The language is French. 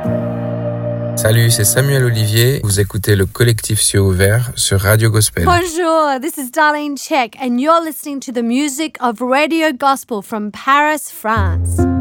Salut, c'est Samuel Olivier. Vous écoutez le collectif Cieux Ouvert sur Radio Gospel. Bonjour, this is Darlene Check, and you're listening to the music of Radio Gospel from Paris, France.